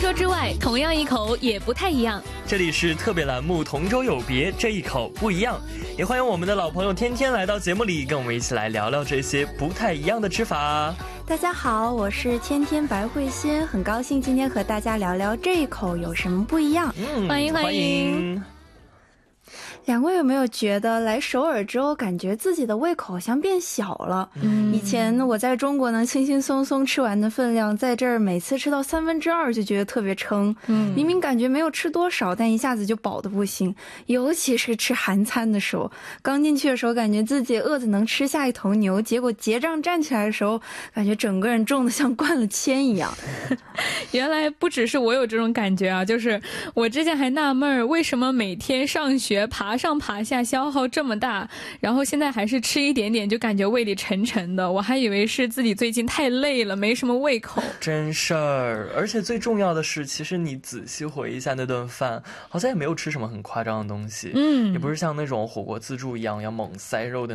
说之外，同样一口也不太一样。 这里是特别栏目同州有别，这一口不一样。也欢迎我们的老朋友天天来到节目里，跟我们一起来聊聊这些不太一样的吃法。 大家好，我是天天白慧欣，很高兴今天和大家聊聊这一口有什么不一样。 欢迎欢迎。 两位有没有觉得来首尔之后感觉自己的胃口好像变小了？以前我在中国能轻轻松松吃完的分量，在这儿每次吃到2/3就觉得特别撑。明明感觉没有吃多少，但一下子就饱得不行。尤其是吃韩餐的时候，刚进去的时候感觉自己饿得能吃下一头牛，结果结账站起来的时候，感觉整个人重得像灌了铅一样。 原来不只是我有这种感觉啊，就是我之前还纳闷为什么每天上学爬上爬下消耗这么大，然后现在还是吃一点点就感觉胃里沉沉的，我还以为是自己最近太累了没什么胃口。 真事儿。而且最重要的是，其实你仔细回忆一下那顿饭，好像也没有吃什么很夸张的东西，也不是像那种火锅自助一样要猛塞肉的